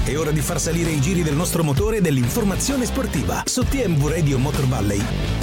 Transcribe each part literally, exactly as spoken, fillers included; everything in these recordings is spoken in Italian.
È ora di far salire i giri del nostro motore e dell'informazione sportiva su T M V Radio Motor Valley.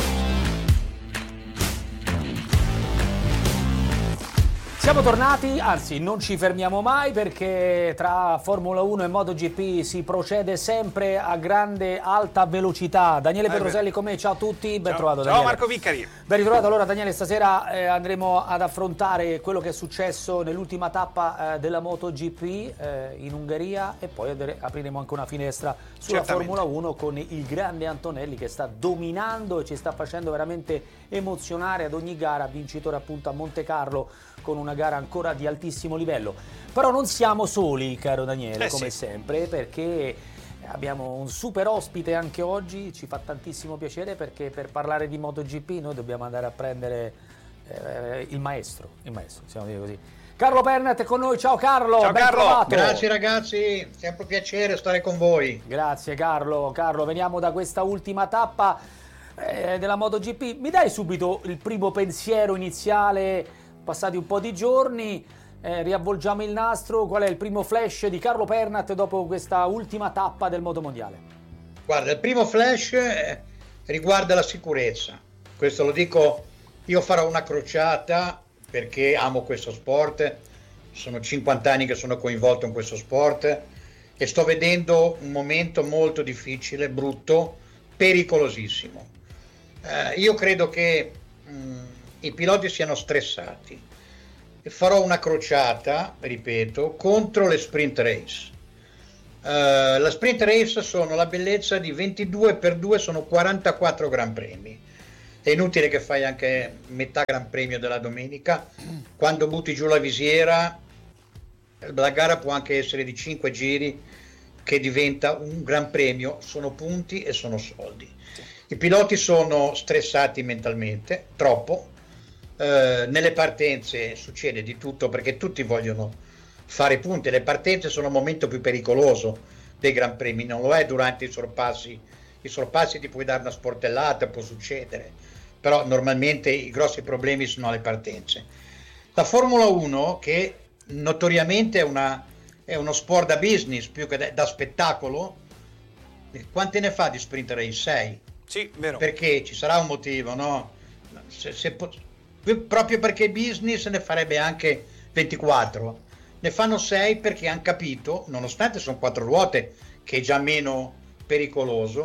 Siamo tornati, anzi non ci fermiamo mai, perché tra Formula uno e MotoGP si procede sempre a grande alta velocità. Daniele Pedroselli con me, ciao a tutti, ben ciao, trovato ciao Daniele. Marco Viccari. Ben ritrovato. Allora Daniele, stasera eh, andremo ad affrontare quello che è successo nell'ultima tappa eh, della MotoGP eh, in Ungheria, e poi adere- apriremo anche una finestra sulla Certamente. Formula uno con il grande Antonelli che sta dominando e ci sta facendo veramente emozionare ad ogni gara, vincitore appunto a Monte Carlo con una gara ancora di altissimo livello. Però non siamo soli, caro Daniele, eh come sì. sempre, perché abbiamo un super ospite anche oggi, ci fa tantissimo piacere, perché per parlare di MotoGP noi dobbiamo andare a prendere eh, il maestro, il maestro, possiamo dire così. Carlo Pernat è con noi, ciao Carlo, ciao ben Carlo. trovato. Grazie ragazzi, sempre un piacere stare con voi. Grazie Carlo. Carlo, veniamo da questa ultima tappa eh, della MotoGP. Mi dai subito il primo pensiero iniziale, passati un po' di giorni, eh, riavvolgiamo il nastro, qual è il primo flash di Carlo Pernat dopo questa ultima tappa del Motomondiale? Guarda, il primo flash eh, riguarda la sicurezza. Questo lo dico, io farò una crociata perché amo questo sport, sono cinquanta anni che sono coinvolto in questo sport e sto vedendo un momento molto difficile, brutto, pericolosissimo. Eh, io credo che mh, i piloti siano stressati e farò una crociata, ripeto, contro le sprint race. Uh, la sprint race sono la bellezza di ventidue per due, sono quarantaquattro gran premi. È inutile che fai anche metà gran premio della domenica. Quando butti giù la visiera, la gara può anche essere di cinque giri, che diventa un gran premio, sono punti e sono soldi. I piloti sono stressati mentalmente, troppo. Uh, nelle partenze succede di tutto, perché tutti vogliono fare punti. Le partenze sono il momento più pericoloso dei gran premi, non lo è durante i sorpassi. I sorpassi ti puoi dare una sportellata, può succedere, però normalmente i grossi problemi sono alle partenze. La Formula uno, che notoriamente è, una, è uno sport da business più che da, da spettacolo, quante ne fa di sprint race? sei? Sì, vero. Perché ci sarà un motivo, no? Se, se, proprio perché business ne farebbe anche ventiquattro, ne fanno sei perché hanno capito, nonostante sono quattro ruote, che è già meno pericoloso,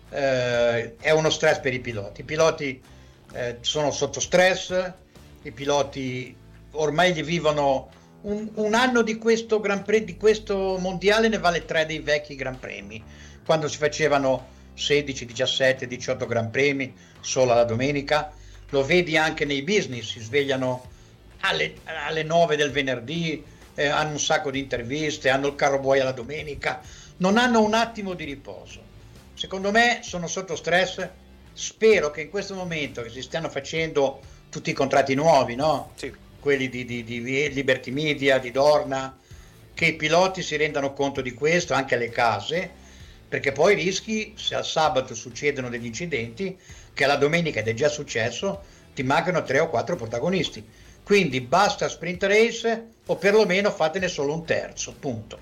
eh, è uno stress per i piloti. I piloti eh, sono sotto stress, i piloti ormai gli vivono un, un anno di questo Gran Premio, di questo mondiale ne vale tre dei vecchi Gran Premi, quando si facevano sedici, diciassette, diciotto Gran Premi solo la domenica. Lo vedi anche nei business, si svegliano alle, alle nove del venerdì, eh, hanno un sacco di interviste, hanno il carro buoi alla domenica, non hanno un attimo di riposo. Secondo me sono sotto stress. Spero che in questo momento che si stiano facendo tutti i contratti nuovi, no? Sì. Quelli di, di, di Liberty Media, di Dorna, che i piloti si rendano conto di questo, anche le case, perché poi rischi, se al sabato succedono degli incidenti, che alla domenica, ed è già successo, ti mancano tre o quattro protagonisti. Quindi basta sprint race, o perlomeno fatene solo un terzo, punto.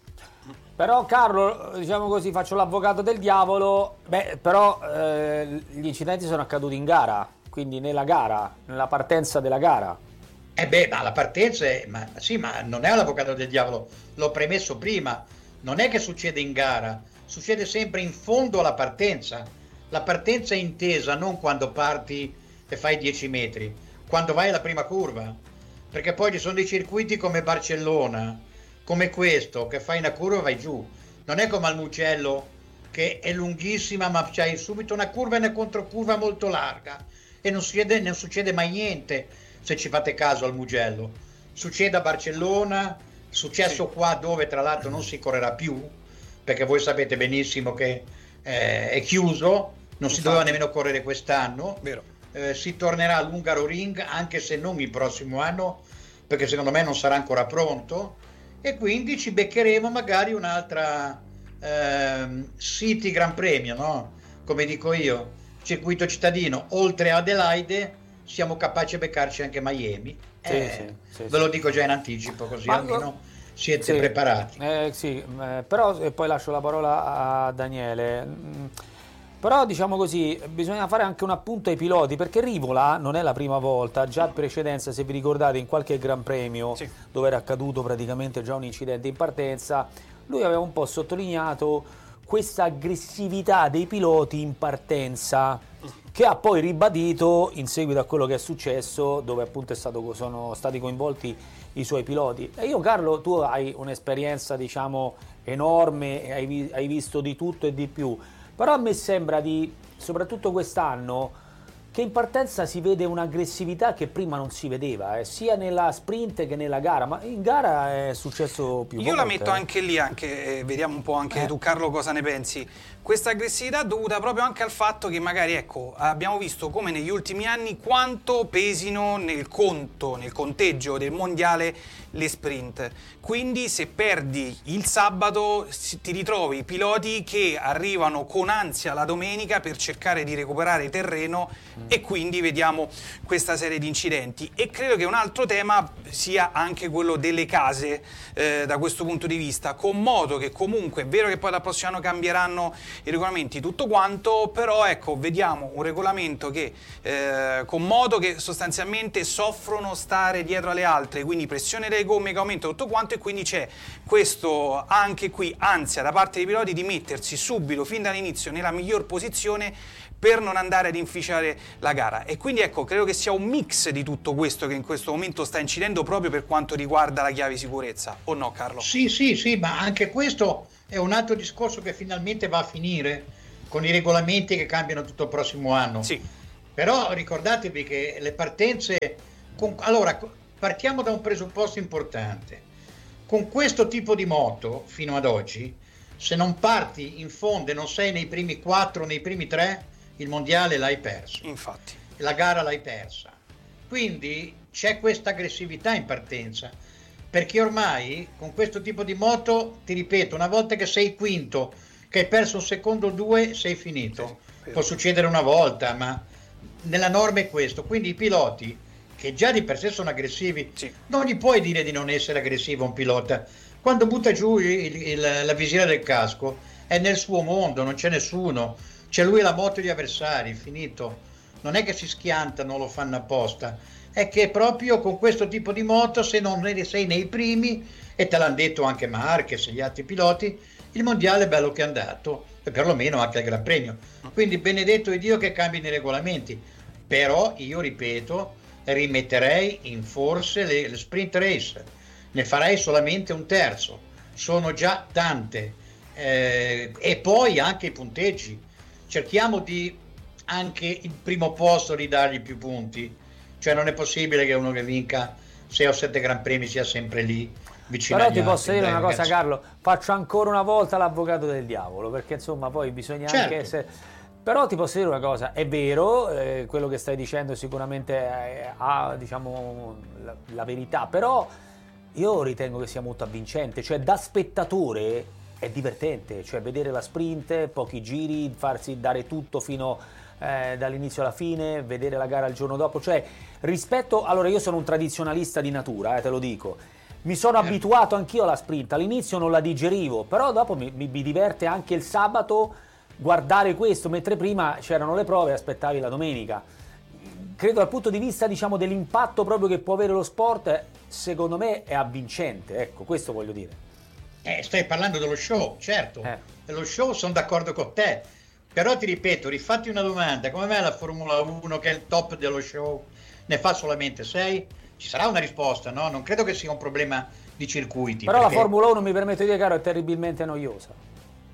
Però Carlo, diciamo così, faccio l'avvocato del diavolo, beh, però eh, gli incidenti sono accaduti in gara, quindi nella gara, nella partenza della gara. Eh beh, ma la partenza è, ma sì, ma non è l'avvocato del diavolo, l'ho premesso prima, non è che succede in gara, succede sempre in fondo alla partenza. La partenza è intesa non quando parti e fai dieci metri, quando vai alla prima curva, perché poi ci sono dei circuiti come Barcellona, come questo, che fai una curva e vai giù. Non è come al Mugello, che è lunghissima, ma c'hai subito una curva e una controcurva molto larga, e non succede, non succede mai niente, se ci fate caso al Mugello. Succede a Barcellona, successo sì. Qua, dove tra l'altro non si correrà più, perché voi sapete benissimo che eh, è chiuso, non Infatti. Si doveva nemmeno correre quest'anno. Vero. Eh, si tornerà all'Hungaroring, anche se non il prossimo anno, perché secondo me non sarà ancora pronto, e quindi ci beccheremo magari un'altra eh, City Gran Premio, no? Come dico io, circuito cittadino, oltre a Adelaide siamo capaci di beccarci anche Miami. Sì, eh, sì, sì, ve sì. lo dico già in anticipo, così Ma almeno siete sì, preparati. Eh, sì, eh, però e poi lascio la parola a Daniele. Mm, Però diciamo così, bisogna fare anche un appunto ai piloti, perché Rivola non è la prima volta, già in precedenza, se vi ricordate, in qualche Gran Premio, Sì. dove era accaduto praticamente già un incidente in partenza, lui aveva un po' sottolineato questa aggressività dei piloti in partenza, che ha poi ribadito in seguito a quello che è successo, dove appunto è stato, sono stati coinvolti i suoi piloti. E io, Carlo, tu hai un'esperienza, diciamo, enorme, hai, vi- hai visto di tutto e di più. Però a me sembra di, soprattutto quest'anno, che in partenza si vede un'aggressività che prima non si vedeva, eh, sia nella sprint che nella gara, ma in gara è successo più Io volte. la metto eh. anche lì, anche, eh, vediamo un po' anche Eh. tu Carlo cosa ne pensi. Questa aggressività è dovuta proprio anche al fatto che magari, ecco, abbiamo visto come negli ultimi anni quanto pesino nel conto, nel conteggio del mondiale le sprint. Quindi se perdi il sabato si- ti ritrovi piloti che arrivano con ansia la domenica per cercare di recuperare terreno mm. e quindi vediamo questa serie di incidenti. E credo che un altro tema sia anche quello delle case eh, da questo punto di vista, con moto che comunque è vero che poi dal prossimo anno cambieranno i regolamenti, tutto quanto, però ecco, vediamo un regolamento che eh, con moto che sostanzialmente soffrono stare dietro alle altre, quindi pressione delle gomme che aumenta tutto quanto, e quindi c'è questo anche qui ansia da parte dei piloti di mettersi subito, fin dall'inizio, nella miglior posizione per non andare ad inficiare la gara. E quindi ecco, credo che sia un mix di tutto questo che in questo momento sta incidendo proprio per quanto riguarda la chiave sicurezza, o no Carlo? Sì, sì, sì, ma anche questo è un altro discorso che finalmente va a finire con i regolamenti che cambiano tutto il prossimo anno. Sì. Però ricordatevi che le partenze... Con... Allora, partiamo da un presupposto importante. Con questo tipo di moto, fino ad oggi, se non parti in fondo e non sei nei primi quattro, nei primi tre, il mondiale l'hai perso. Infatti. La gara l'hai persa. Quindi c'è questa aggressività in partenza, perché ormai con questo tipo di moto, ti ripeto, una volta che sei quinto, che hai perso un secondo o due, sei finito. Sì, Può succedere una volta, ma nella norma è questo. Quindi i piloti, che già di per sé sono aggressivi, Sì. non gli puoi dire di non essere aggressivo a un pilota. Quando butta giù il- il- la visiera del casco, è nel suo mondo, non c'è nessuno. C'è lui e la moto e gli avversari, finito. Non è che si schiantano, lo fanno apposta. È che proprio con questo tipo di moto, se non ne sei nei primi, e te l'hanno detto anche Marquez e gli altri piloti, il mondiale è bello che è andato, e perlomeno anche il Gran Premio. Quindi benedetto di Dio che cambino i regolamenti. Però io ripeto, rimetterei in forse le, le sprint race, ne farei solamente un terzo, sono già tante, eh, e poi anche i punteggi, cerchiamo di anche il primo posto di dargli più punti, cioè non è possibile che uno che vinca sei o sette Gran Premi sia sempre lì vicino Però agli ti posso altri. dire Dai, una cosa, ragazzi. Carlo, faccio ancora una volta l'avvocato del diavolo, perché insomma poi bisogna Certo. anche essere... Però ti posso dire una cosa, è vero, eh, quello che stai dicendo sicuramente è- ha, diciamo, la, la verità, però io ritengo che sia molto avvincente, cioè da spettatore è divertente, cioè vedere la sprint, pochi giri, farsi dare tutto fino eh, dall'inizio alla fine, vedere la gara il giorno dopo, cioè rispetto... Allora io sono un tradizionalista di natura, eh, te lo dico, mi sono Certo. abituato anch'io alla sprint, all'inizio non la digerivo, però dopo mi, mi- mi diverte anche il sabato guardare questo, mentre prima c'erano le prove e aspettavi la domenica. Credo dal punto di vista, diciamo, dell'impatto proprio che può avere lo sport, secondo me è avvincente, ecco, questo voglio dire. Eh, stai parlando dello show, certo, Eh. dello show sono d'accordo con te, però ti ripeto, rifatti una domanda, come mai la Formula uno, che è il top dello show, ne fa solamente sei? Ci sarà una risposta, no? Non credo che sia un problema di circuiti. Però perché... la Formula uno, mi permetto di dire, caro, è terribilmente noiosa.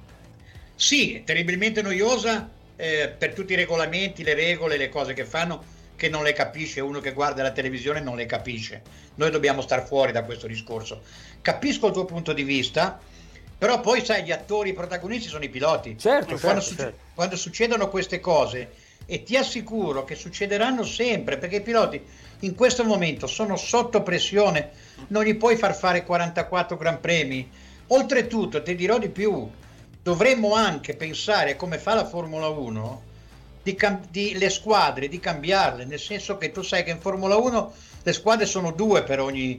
Sì, è terribilmente noiosa eh, per tutti i regolamenti, le regole, le cose che fanno, che non le capisce, uno che guarda la televisione non le capisce. Noi dobbiamo star fuori da questo discorso. Capisco il tuo punto di vista, però poi sai, gli attori, i protagonisti sono i piloti. Certo, E quando, certo, succe- certo. quando succedono queste cose, e ti assicuro che succederanno sempre, perché i piloti in questo momento sono sotto pressione, non gli puoi far fare quarantaquattro Gran Premi. Oltretutto, ti dirò di più, dovremmo anche pensare, come fa la Formula uno, di, cam- di le squadre, di cambiarle, nel senso che tu sai che in Formula uno le squadre sono due per ogni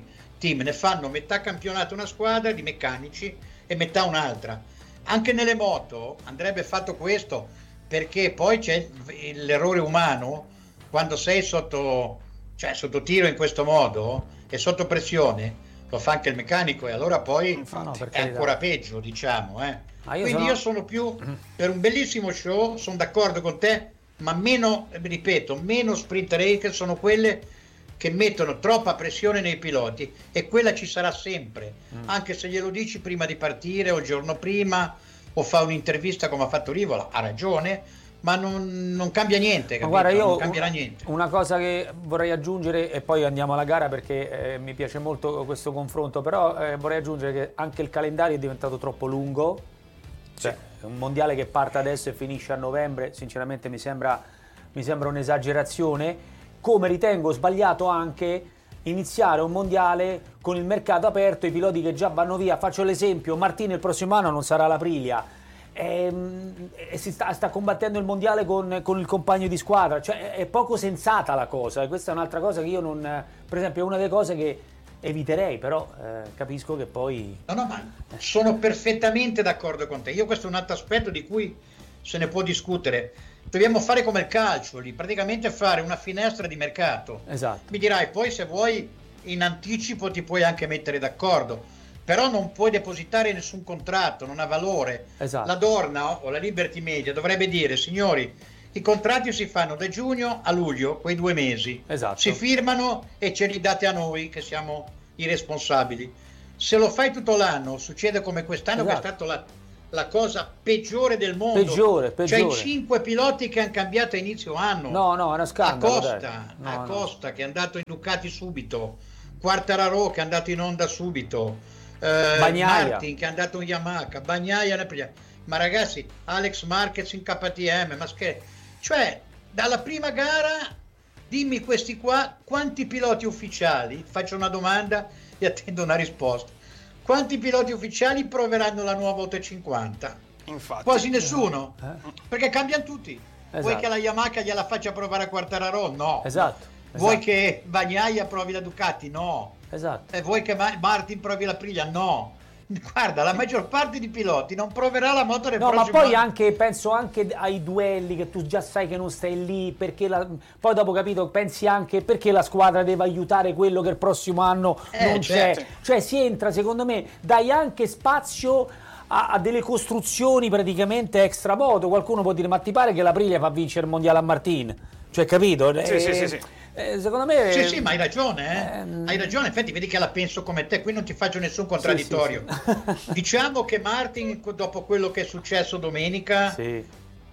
team, ne fanno metà campionato una squadra di meccanici e metà un'altra. Anche nelle moto andrebbe fatto questo, perché poi c'è l'errore umano quando sei sotto, cioè sotto tiro in questo modo e sotto pressione, lo fa anche il meccanico e allora poi no, no, è ancora peggio, diciamo. Eh. Ah, io Quindi sono... io sono più per un bellissimo show, sono d'accordo con te, ma meno, ripeto, meno sprint race sono quelle che mettono troppa pressione nei piloti, e quella ci sarà sempre, mm. anche se glielo dici prima di partire o il giorno prima o fa un'intervista come ha fatto Rivola, ha ragione, ma non, non cambia niente, ma guarda, io non cambierà niente. Una cosa che vorrei aggiungere, e poi andiamo alla gara perché eh, mi piace molto questo confronto, però eh, vorrei aggiungere che anche il calendario è diventato troppo lungo, cioè sì. un mondiale che parte adesso e finisce a novembre sinceramente mi sembra, mi sembra un'esagerazione, come ritengo sbagliato anche iniziare un mondiale con il mercato aperto, i piloti che già vanno via. Faccio l'esempio, Martini il prossimo anno non sarà l'Aprilia, e, e si sta, sta combattendo il mondiale con, con il compagno di squadra, cioè è poco sensata la cosa, e questa è un'altra cosa che io non, per esempio è una delle cose che eviterei, però eh, capisco che poi no no ma sono perfettamente d'accordo con te. Io questo è un altro aspetto di cui se ne può discutere. Dobbiamo fare come il calcio, lì praticamente fare una finestra di mercato. Esatto. Mi dirai poi se vuoi in anticipo ti puoi anche mettere d'accordo, però non puoi depositare nessun contratto, non ha valore. Esatto. La Dorna o la Liberty Media dovrebbe dire: signori, i contratti si fanno da giugno a luglio, quei due mesi, esatto. si firmano e ce li date a noi che siamo i responsabili. Se lo fai tutto l'anno succede come quest'anno, esatto. che è stato la, la cosa peggiore del mondo, peggiore, peggiore. Cioè i cinque piloti che hanno cambiato a inizio anno. No, no, è una scandalo. Acosta, no, Acosta no. che è andato in Ducati subito, Quartararo che è andato in Honda subito, eh, Martin che è andato in Yamaha, Bagnaia, ma ragazzi, Alex Marquez in K T M, ma che, cioè dalla prima gara dimmi questi qua quanti piloti ufficiali, faccio una domanda e attendo una risposta, quanti piloti ufficiali proveranno la nuova ottocentocinquanta? Infatti. Quasi nessuno, eh? perché perché cambiano tutti. Esatto. Vuoi che la Yamaha gliela faccia provare a Quartararo? No. Esatto. Vuoi esatto. che Bagnaia provi la Ducati? No. Esatto. E vuoi che Ma- Martin provi la Aprilia? No. Guarda, la maggior parte di piloti non proverà la moto del no, prossimo ma poi anno. anche penso anche ai duelli che tu già sai che non stai lì, perché la, poi dopo capito pensi anche perché la squadra deve aiutare quello che il prossimo anno eh, non certo. c'è, cioè si entra, secondo me dai anche spazio a, a delle costruzioni praticamente extra moto. Qualcuno può dire: ma ti pare che l'Aprilia fa vincere il mondiale a Martin? Cioè, capito? Sì, eh, sì, sì, sì. Eh, secondo me sì sì ma hai ragione eh? ehm... hai ragione, infatti vedi che la penso come te, qui non ti faccio nessun contraddittorio. Sì, sì, sì. Diciamo che Martin, dopo quello che è successo domenica sì.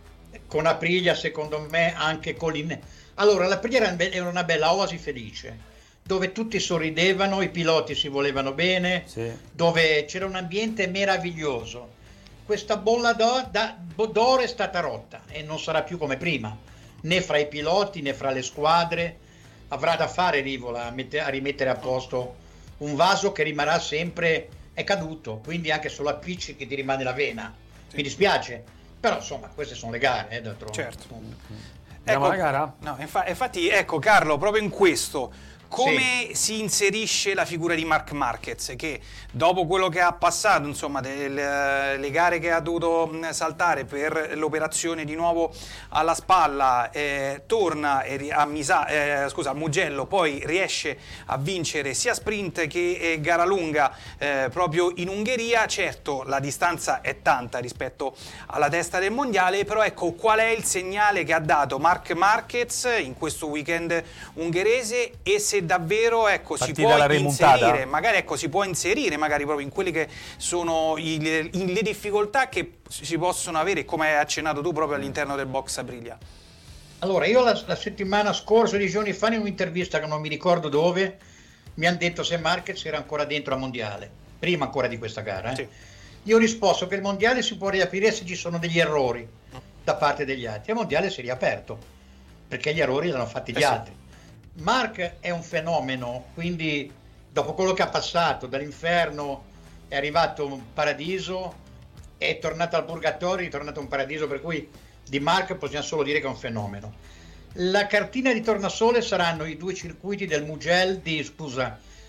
con Aprilia, secondo me anche con l'in... allora l'Aprilia era una bella oasi felice dove tutti sorridevano, i piloti si volevano bene, sì. dove c'era un ambiente meraviglioso. Questa bolla d'oro, da, d'oro è stata rotta e non sarà più come prima, né fra i piloti né fra le squadre. Avrà da fare Rivola a, mette, a rimettere a posto un vaso che rimarrà sempre, è caduto, quindi anche solo appiccichi ti rimane la vena. Sì. Mi dispiace, però insomma queste sono le gare, eh, d'altronde. Certo. Ecco, ecco, la gara? No, infa- infatti ecco Carlo, proprio in questo come sì. si inserisce la figura di Marc Marquez, che dopo quello che ha passato, insomma, delle, le gare che ha dovuto saltare per l'operazione di nuovo alla spalla, eh, torna a, Misa, eh, scusa, a Mugello, poi riesce a vincere sia sprint che eh, gara lunga eh, proprio in Ungheria. Certo, la distanza è tanta rispetto alla testa del mondiale, però ecco qual è il segnale che ha dato Marc Marquez in questo weekend ungherese, e se davvero ecco si può inserire magari ecco si può inserire magari proprio in quelle che sono i, le, le difficoltà che si possono avere, come hai accennato tu, proprio all'interno del box Aprilia. Allora io la, la settimana scorsa, di giorni fa, in un'intervista che non mi ricordo dove, mi hanno detto se Marquez era ancora dentro al mondiale, prima ancora di questa gara, eh? Sì. Io ho risposto che il mondiale si può riaprire se ci sono degli errori da parte degli altri. Il mondiale si è riaperto perché gli errori li hanno fatti gli eh sì. altri. Marc è un fenomeno, quindi dopo quello che ha passato dall'inferno è arrivato un paradiso, è tornato al purgatorio, è tornato un paradiso, per cui di Marc possiamo solo dire che è un fenomeno. La cartina di tornasole saranno i due circuiti del Mugello, di, scusa,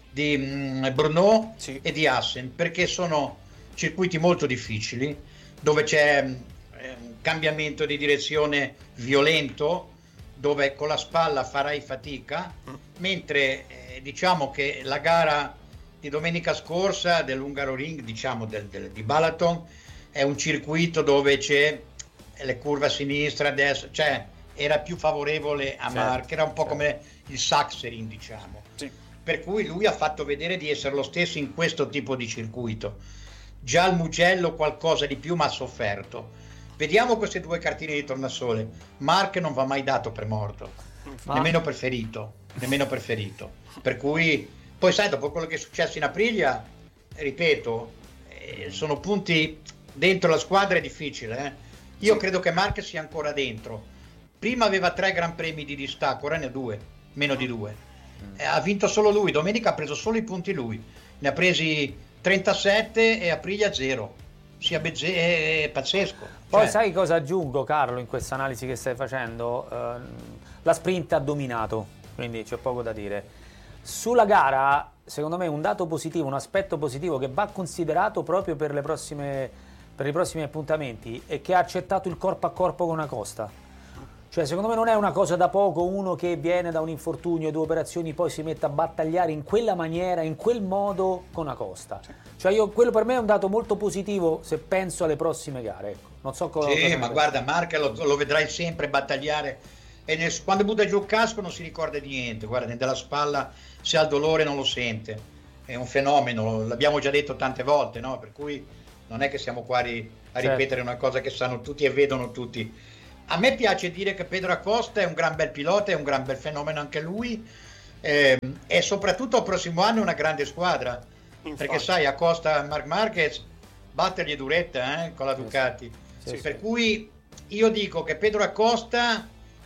di mh, Brno Sì. e di Assen, perché sono circuiti molto difficili, dove c'è mh, un cambiamento di direzione violento, dove con la spalla farai fatica, mm. mentre eh, diciamo che la gara di domenica scorsa dell'Hungaroring, diciamo del, del, di Balaton, è un circuito dove c'è le curve a sinistra, a destra, cioè era più favorevole a certo, Marc, era un po' certo. come il Sachsenring, diciamo. Sì. Per cui lui ha fatto vedere di essere lo stesso in questo tipo di circuito. Già il Mugello qualcosa di più, ma ha sofferto. Vediamo queste due cartine di tornasole. Marc non va mai dato per morto, ma... nemmeno preferito, nemmeno preferito. Per cui, poi sai, dopo quello che è successo in Aprilia, ripeto, eh, sono punti dentro la squadra, è difficile. Eh? Io sì. credo che Marc sia ancora dentro. Prima aveva tre Gran Premi di distacco, ora ne ha due, meno di due. Eh, ha vinto solo lui, domenica ha preso solo i punti lui. Ne ha presi trentasette e Aprilia zero. Sia bezze- è pazzesco. Poi cioè... sai cosa aggiungo, Carlo, in questa analisi che stai facendo? Uh, la sprint ha dominato, quindi c'è poco da dire. Sulla gara, secondo me, un dato positivo, un aspetto positivo che va considerato proprio per le prossime, per i prossimi appuntamenti è che ha accettato il corpo a corpo con Acosta. Cioè, secondo me non è una cosa da poco uno che viene da un infortunio e due operazioni poi si mette a battagliare in quella maniera, in quel modo con Acosta. Cioè, io, quello per me è un dato molto positivo se penso alle prossime gare. Ecco. Non so cosa. Sì, cosa ma guarda, Marc lo, lo vedrai sempre battagliare. E nel, quando butta giù il casco non si ricorda di niente. Guarda, dalla spalla, se ha il dolore non lo sente. È un fenomeno, l'abbiamo già detto tante volte, no? Per cui non è che siamo qua a ripetere certo. una cosa che sanno tutti e vedono tutti. A me piace dire che Pedro Acosta è un gran bel pilota, è un gran bel fenomeno anche lui, eh, e soprattutto il prossimo anno è una grande squadra. Infatti. Perché sai, Acosta, Marc Marquez, battergli duretta eh, con la Ducati. Sì, sì, per sì. cui io dico che Pedro Acosta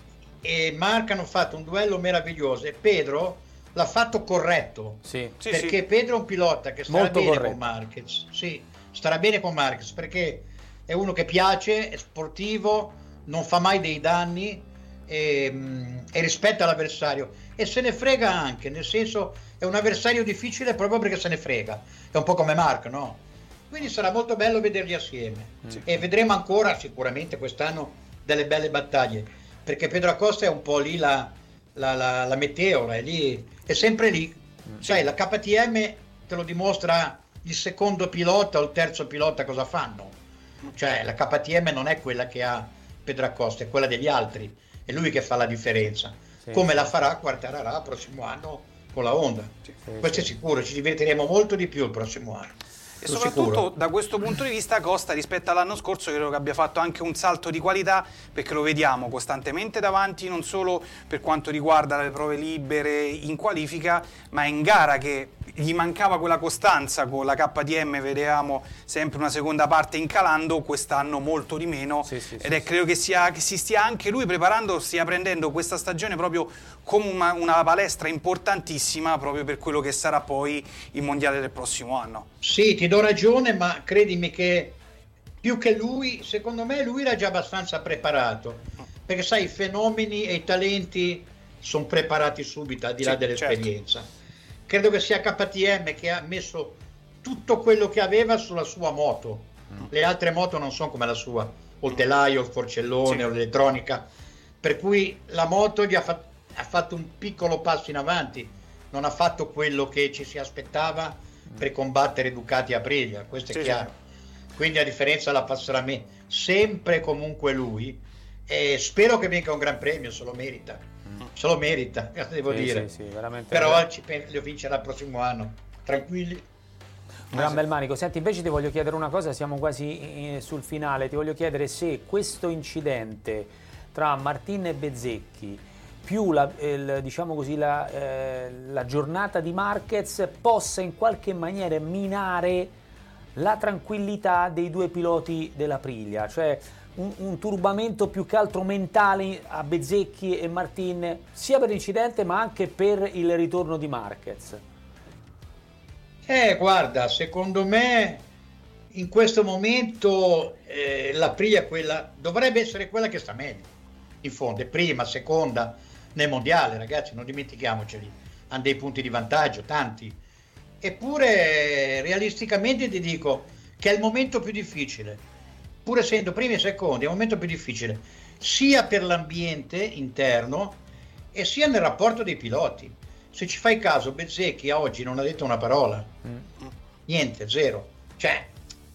e Marc hanno fatto un duello meraviglioso e Pedro l'ha fatto corretto. Sì. Sì, perché sì. Pedro è un pilota che starà Molto bene corretto. con Marquez. Sì, starà bene con Marquez perché è uno che piace, è sportivo, non fa mai dei danni e, e rispetta l'avversario e se ne frega anche, nel senso è un avversario difficile proprio perché se ne frega, è un po' come Marc, no? Quindi sarà molto bello vederli assieme sì. e vedremo ancora sicuramente quest'anno delle belle battaglie perché Pedro Acosta è un po' lì la, la, la, la meteora, è, lì, è sempre lì sì. sai, la K T M te lo dimostra il secondo pilota o il terzo pilota cosa fanno, cioè la K T M non è quella che ha Pedro Acosta, è quella degli altri, è lui che fa la differenza, sì, come sì. la farà Quartararo il prossimo anno con la Honda, sì, questo sì. è sicuro, ci divertiremo molto di più il prossimo anno. E soprattutto sicuro. Da questo punto di vista Costa rispetto all'anno scorso credo che abbia fatto anche un salto di qualità perché lo vediamo costantemente davanti non solo per quanto riguarda le prove libere in qualifica ma in gara che gli mancava quella costanza con la K T M, vedevamo sempre una seconda parte incalando, quest'anno molto di meno sì, sì, ed è sì, credo sì. Che, sia, che si stia anche lui preparando, stia prendendo questa stagione proprio come una, una palestra importantissima proprio per quello che sarà poi il mondiale del prossimo anno. Sì, ti do ragione, ma credimi che più che lui, secondo me lui era già abbastanza preparato, perché sai i fenomeni e i talenti sono preparati subito al di là sì, dell'esperienza. Certo. Credo che sia K T M che ha messo tutto quello che aveva sulla sua moto. Mm. Le altre moto non sono come la sua, o il telaio, il forcellone, sì. o l'elettronica. Per cui la moto gli ha, fat- ha fatto un piccolo passo in avanti, non ha fatto quello che ci si aspettava mm. per combattere Ducati e Aprilia, questo è sì, chiaro. Sì. Quindi a differenza la passerà a me, sempre comunque lui, e spero che vinca un Gran Premio, se lo merita. Se lo merita, devo sì, dire. Sì, sì, però ci, lo vincerà il prossimo anno, tranquilli. Un gran bel manico. Senti, invece ti voglio chiedere una cosa, siamo quasi sul finale, ti voglio chiedere se questo incidente tra Martin e Bezzecchi più la, il, diciamo così, la, eh, la giornata di Marquez possa in qualche maniera minare la tranquillità dei due piloti dell'Aprilia, cioè Un, un turbamento più che altro mentale a Bezzecchi e Martin sia per l'incidente ma anche per il ritorno di Marquez. Eh guarda, secondo me in questo momento eh, l'Aprilia è quella, dovrebbe essere quella che sta meglio in fondo, è prima, seconda nel mondiale, ragazzi, non dimentichiamoceli, hanno dei punti di vantaggio, tanti, Eppure realisticamente ti dico che è il momento più difficile, pur essendo primi e secondi, è il momento più difficile, sia per l'ambiente interno e sia nel rapporto dei piloti. Se ci fai caso, Bezzecchi a oggi non ha detto una parola, mm. niente, zero. Cioè,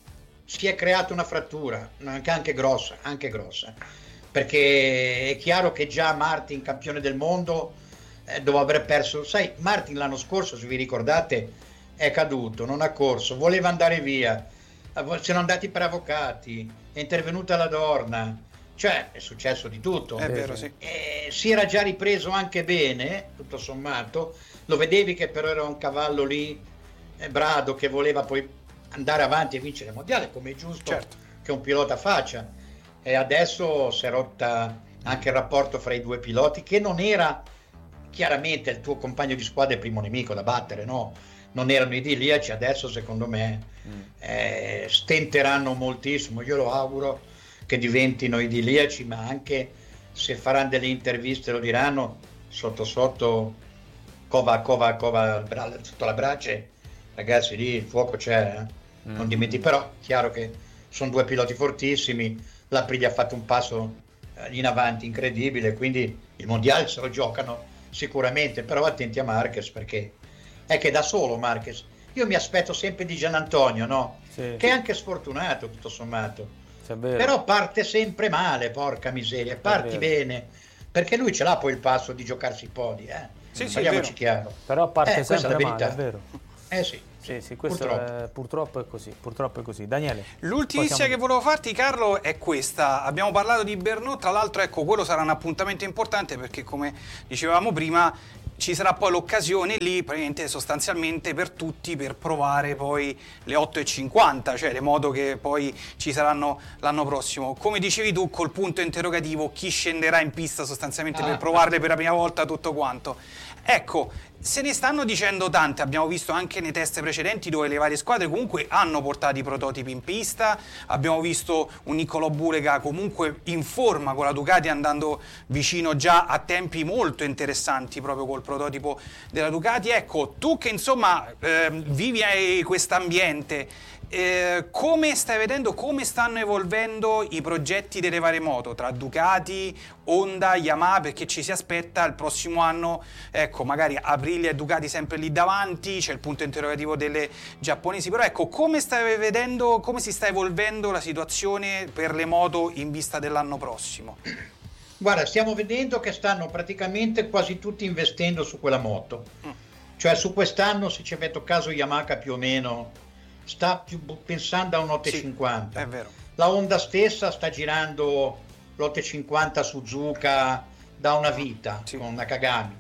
si è creata una frattura, anche, anche grossa, anche grossa, perché è chiaro che già Martin, campione del mondo, eh, dopo aver perso, sai, Martin l'anno scorso, se vi ricordate, è caduto, non ha corso, voleva andare via, sono andati per avvocati, è intervenuta la Dorna, cioè è successo di tutto. È vero, sì. E si era già ripreso anche bene, tutto sommato, lo vedevi che però era un cavallo lì, eh, brado, che voleva poi andare avanti e vincere il mondiale, come è giusto, certo, che un pilota faccia. E adesso si è rotta anche il rapporto fra i due piloti, che non era chiaramente il tuo compagno di squadra il primo nemico da battere, no? Non erano idilliaci, adesso secondo me mm. eh, stenteranno moltissimo, io lo auguro che diventino idilliaci, ma anche se faranno delle interviste lo diranno sotto sotto, cova cova cova sotto la brace, ragazzi, lì il fuoco c'è, eh? mm. non dimentichi. Però chiaro che sono due piloti fortissimi, l'Aprilia ha fatto un passo in avanti incredibile, quindi il mondiale se lo giocano sicuramente, però attenti a Marquez, perché è che da solo Marquez, io mi aspetto sempre di Gianantonio, no? Sì. Che è anche sfortunato tutto sommato, però parte sempre male, porca miseria, parti bene, perché lui ce l'ha poi il passo di giocarsi i podi, eh? Sì, parliamoci chiaro, però parte eh, sempre è male, è vero. Eh sì, sì, sì, questo purtroppo. È, purtroppo è così, purtroppo è così. Daniele. L'ultimissima possiamo... che volevo farti, Carlo, è questa. Abbiamo parlato di Bernot, tra l'altro, ecco, quello sarà un appuntamento importante perché, come dicevamo prima, ci sarà poi l'occasione lì, praticamente sostanzialmente per tutti, per provare poi le otto e cinquanta, cioè le moto che poi ci saranno l'anno prossimo. Come dicevi tu, col punto interrogativo, chi scenderà in pista sostanzialmente ah. per provarle per la prima volta tutto quanto. Ecco, se ne stanno dicendo tante, abbiamo visto anche nei test precedenti dove le varie squadre comunque hanno portato i prototipi in pista, abbiamo visto un Niccolò Bulega comunque in forma con la Ducati, andando vicino già a tempi molto interessanti proprio col prototipo della Ducati. Ecco, tu che insomma eh, vivi quest'ambiente, Eh, come stai vedendo, come stanno evolvendo i progetti delle varie moto tra Ducati, Honda, Yamaha, perché ci si aspetta il prossimo anno, ecco, magari Aprilia e Ducati sempre lì davanti, c'è il punto interrogativo delle giapponesi, però ecco, come stai vedendo, come si sta evolvendo la situazione per le moto in vista dell'anno prossimo? Guarda, stiamo vedendo che stanno praticamente quasi tutti investendo su quella moto, mm. cioè su quest'anno, se ci avete caso, Yamaha più o meno sta più pensando a un otto e cinquanta. Sì, è vero. La Honda stessa sta girando l'otto e cinquanta Suzuka da una vita, sì, con Nakagami.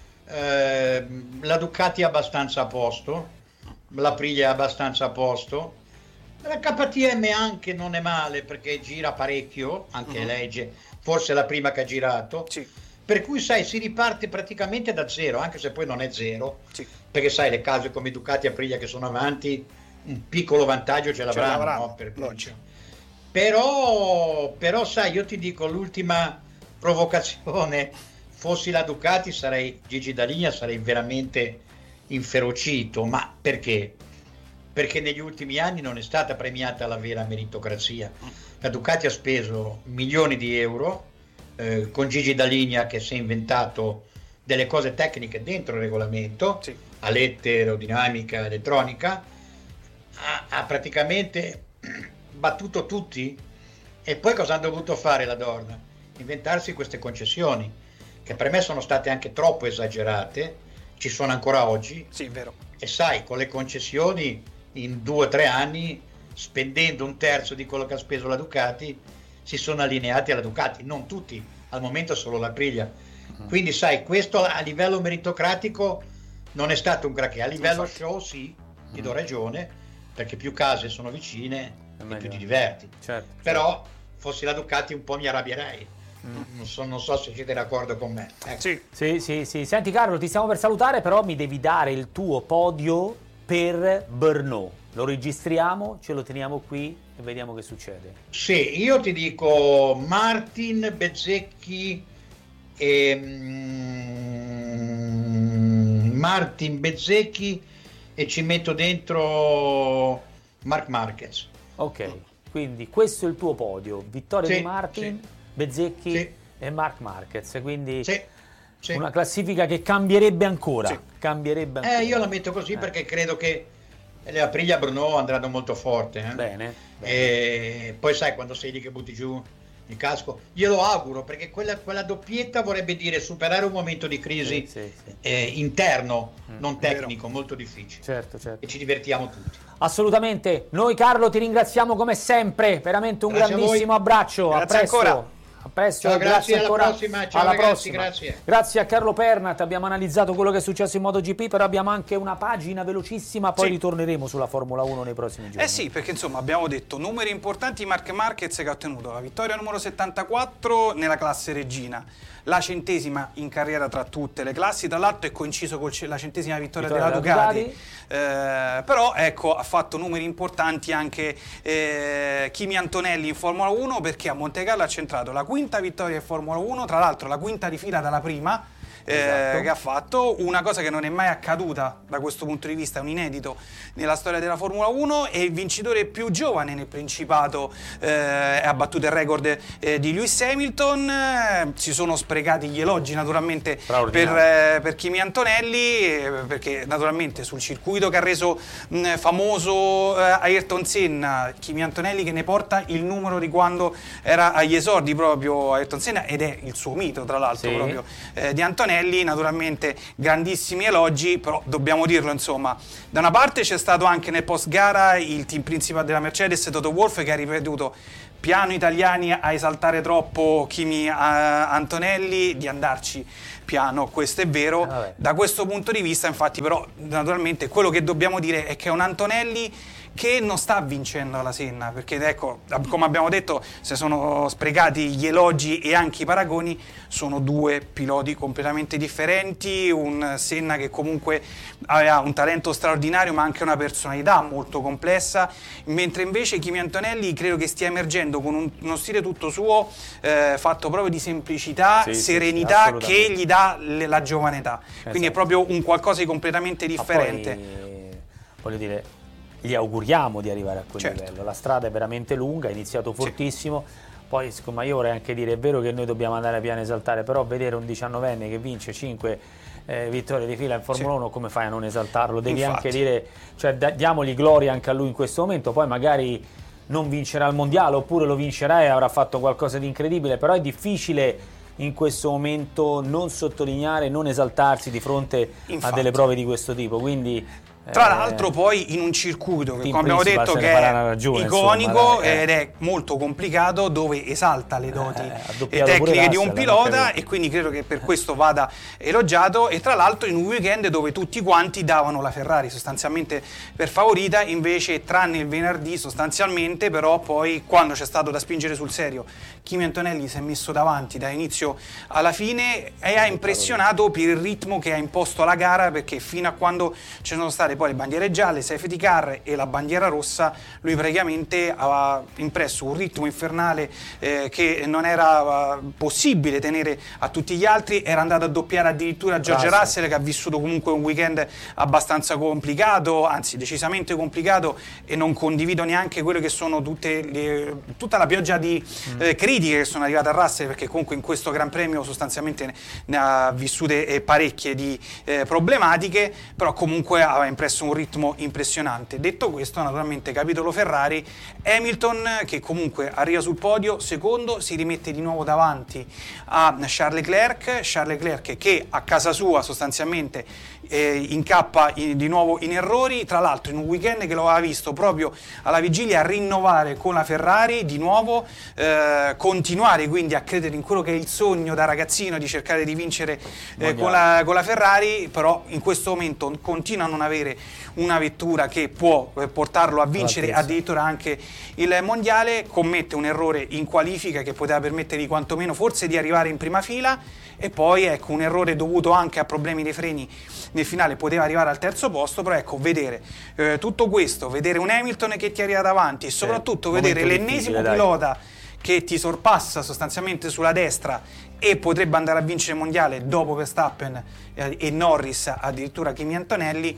Eh, la Ducati è abbastanza a posto, l'Aprilia è abbastanza a posto, la K T M anche non è male perché gira parecchio, anche uh-huh. lei, forse è la prima che ha girato. Sì. Per cui sai, si riparte praticamente da zero, anche se poi non è zero, sì, perché sai, le case come Ducati e Aprilia che sono avanti un piccolo vantaggio ce l'avranno, no? Per però, però sai, io ti dico, l'ultima provocazione, fossi la Ducati sarei Gigi D'Aligna, sarei veramente inferocito. Ma perché? Perché negli ultimi anni non è stata premiata la vera meritocrazia. La Ducati ha speso milioni di euro eh, con Gigi D'Aligna che si è inventato delle cose tecniche dentro il regolamento, sì, alette, aerodinamica, elettronica. Ha, ha praticamente battuto tutti. E poi cosa hanno dovuto fare la Dorna? Inventarsi queste concessioni che per me sono state anche troppo esagerate, ci sono ancora oggi. Sì, vero. E sai, con le concessioni in due o tre anni, spendendo un terzo di quello che ha speso la Ducati, si sono allineati alla Ducati, non tutti, al momento solo l'Aprilia. Uh-huh. Quindi sai, questo a livello meritocratico non è stato un granché, a livello Infatti. show sì, ti do ragione, perché più case sono vicine e più ti diverti. Certo, però certo. fossi la Ducati un po' mi arrabbierei. Mm. Non, so, non so se siete d'accordo con me. Ecco. Sì. Sì, sì, sì. Senti Carlo, ti stiamo per salutare, però mi devi dare il tuo podio per Brno. Lo registriamo, ce lo teniamo qui e vediamo che succede. Sì, io ti dico Martin, Bezzecchi e mm, Martin, Bezzecchi e ci metto dentro Marc Marquez. Ok, quindi questo è il tuo podio, vittoria sì, di Martin, sì. Bezzecchi sì. e Marc Marquez, quindi sì, sì. una classifica che cambierebbe ancora, sì. cambierebbe ancora. Eh, io la metto così eh. perché credo che le Aprilia Brno andranno molto forte. Eh? Bene, bene. E poi sai, quando sei lì che butti giù il casco, glielo auguro, perché quella, quella doppietta vorrebbe dire superare un momento di crisi sì, sì, sì. Eh, interno, mm, non tecnico, vero. Molto difficile. Certo, certo. E ci divertiamo tutti. Assolutamente. Noi, Carlo, ti ringraziamo come sempre, veramente un grazie grandissimo abbraccio. Grazie a presto. ancora. A presto, ciao, grazie, grazie ancora. Alla prossima. Ciao, alla ragazzi, prossima. Grazie. Grazie a Carlo Pernat, abbiamo analizzato quello che è successo in MotoGP, però abbiamo anche una pagina velocissima, poi sì. ritorneremo sulla Formula uno nei prossimi giorni. Eh sì, perché insomma abbiamo detto numeri importanti. Marc Marquez che ha ottenuto la vittoria numero settantaquattro nella classe regina, la centesima in carriera tra tutte le classi, tra l'altro è coinciso con la centesima vittoria, vittoria della Ducati, Ducati. Eh, però ecco, ha fatto numeri importanti anche eh, Kimi Antonelli in Formula uno, perché a Monte Carlo ha centrato la quinta vittoria in Formula uno, tra l'altro la quinta di fila dalla prima. Esatto. Eh, che ha fatto una cosa che non è mai accaduta da questo punto di vista, è un inedito nella storia della Formula uno, e il vincitore più giovane nel Principato eh, ha battuto il record eh, di Lewis Hamilton. Eh, si sono sprecati gli elogi naturalmente per, eh, per Kimi Antonelli, eh, perché naturalmente sul circuito che ha reso mh, famoso eh, Ayrton Senna, Kimi Antonelli che ne porta il numero di quando era agli esordi proprio Ayrton Senna, ed è il suo mito tra l'altro sì. proprio eh, di Antonelli. Naturalmente grandissimi elogi, però dobbiamo dirlo, insomma, da una parte c'è stato anche nel post gara il team principale della Mercedes, Toto Wolff, che ha ripetuto piano italiani a esaltare troppo Kimi Antonelli, di andarci piano, questo è vero. Ah, da questo punto di vista infatti, però naturalmente quello che dobbiamo dire è che è un Antonelli che non sta vincendo alla Senna, perché ecco, come abbiamo detto, se sono sprecati gli elogi e anche i paragoni, sono due piloti completamente differenti, un Senna che comunque aveva un talento straordinario ma anche una personalità molto complessa, mentre invece Kimi Antonelli credo che stia emergendo con un, uno stile tutto suo, eh, fatto proprio di semplicità, sì, serenità, sì, che gli dà le, la giovane età, esatto. Quindi è proprio un qualcosa di completamente differente. Poi, voglio dire, gli auguriamo di arrivare a quel certo. livello, la strada è veramente lunga, è iniziato fortissimo, sì. Poi siccome io vorrei anche dire, è vero che noi dobbiamo andare a piano esaltare, però vedere un diciannovenne che vince cinque eh, vittorie di fila in Formula sì. uno, come fai a non esaltarlo? Devi Infatti. anche dire, cioè da, diamogli gloria anche a lui in questo momento, poi magari non vincerà il mondiale oppure lo vincerà e avrà fatto qualcosa di incredibile, però è difficile in questo momento non sottolineare, non esaltarsi di fronte Infatti. a delle prove di questo tipo, quindi tra l'altro poi in un circuito che, come abbiamo detto, che è ragione, iconico, insomma, ed è molto complicato, dove esalta le doti eh, tecniche di un pilota, e quindi credo che per questo vada elogiato. E tra l'altro in un weekend dove tutti quanti davano la Ferrari sostanzialmente per favorita, invece tranne il venerdì sostanzialmente, però poi quando c'è stato da spingere sul serio, Kimi Antonelli si è messo davanti da inizio alla fine e ha impressionato per il ritmo che ha imposto alla gara, perché fino a quando ci sono state poi le bandiere gialle, safety car e la bandiera rossa, lui praticamente aveva impresso un ritmo infernale eh, che non era uh, possibile tenere a tutti gli altri. Era andato a doppiare addirittura George Grazie. Russell, che ha vissuto comunque un weekend abbastanza complicato, anzi decisamente complicato, e non condivido neanche quello che sono tutte le, tutta la pioggia di mm. eh, critiche che sono arrivate a Russell, perché comunque in questo Gran Premio sostanzialmente ne, ne ha vissute eh, parecchie di eh, problematiche, però comunque aveva impresso un ritmo impressionante. Detto questo, naturalmente capitolo Ferrari, Hamilton che comunque arriva sul podio secondo, si rimette di nuovo davanti a Charles Leclerc, Charles Leclerc che a casa sua sostanzialmente eh, incappa in, di nuovo in errori, tra l'altro in un weekend che lo aveva visto proprio alla vigilia a rinnovare con la Ferrari di nuovo, eh, continuare quindi a credere in quello che è il sogno da ragazzino di cercare di vincere eh, con, la, con la Ferrari, però in questo momento continua a non avere una vettura che può portarlo a vincere addirittura anche il mondiale. Commette un errore in qualifica che poteva permettergli quantomeno forse di arrivare in prima fila, e poi ecco un errore dovuto anche a problemi dei freni nel finale, poteva arrivare al terzo posto. Però ecco, vedere eh, tutto questo, vedere un Hamilton che ti arriva davanti e soprattutto sì, vedere l'ennesimo pilota che ti sorpassa sostanzialmente sulla destra e potrebbe andare a vincere il mondiale dopo Verstappen e Norris, addirittura Kimi Antonelli,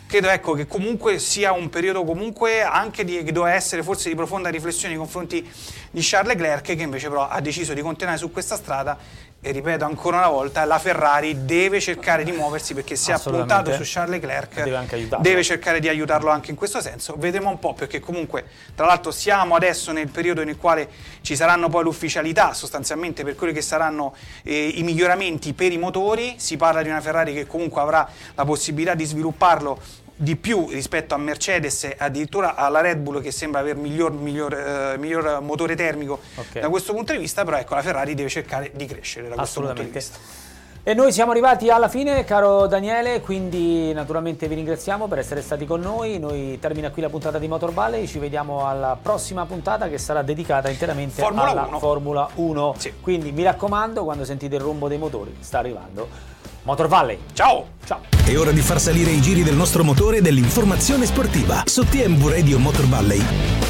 credo ecco, che comunque sia un periodo comunque anche di, che doveva essere forse di profonda riflessione nei confronti di Charles Leclerc, che invece però ha deciso di continuare su questa strada. E ripeto ancora una volta, la Ferrari deve cercare di muoversi, perché se ha puntato su Charles Leclerc deve, anche deve cercare di aiutarlo anche in questo senso. Vedremo un po', perché comunque tra l'altro siamo adesso nel periodo nel quale ci saranno poi l'ufficialità sostanzialmente per quelli che saranno eh, i miglioramenti per i motori. Si parla di una Ferrari che comunque avrà la possibilità di svilupparlo di più rispetto a Mercedes e addirittura alla Red Bull, che sembra aver miglior, miglior, eh, miglior motore termico, okay, da questo punto di vista. Però ecco, la Ferrari deve cercare di crescere da questo punto di vista. E noi siamo arrivati alla fine, caro Daniele, quindi naturalmente vi ringraziamo per essere stati con noi. Noi termina qui la puntata di Motor Valley, ci vediamo alla prossima puntata che sarà dedicata interamente Formula alla uno. Formula uno. Sì. Quindi mi raccomando, quando sentite il rombo dei motori, sta arrivando Motor Valley. Ciao! Ciao! È ora di far salire i giri del nostro motore e dell'informazione sportiva su T M V Radio Motor Valley.